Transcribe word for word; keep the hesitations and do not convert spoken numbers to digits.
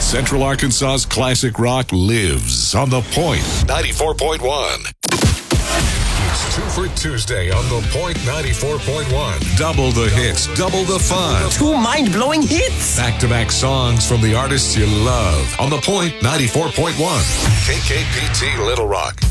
Central Arkansas's classic rock lives on The Point ninety-four point one. It's two for Tuesday on The Point ninety-four point one. Double the hits, double the fun. Two mind-blowing hits. Back-to-back songs from the artists you love on The Point ninety-four point one. K K P T Little Rock.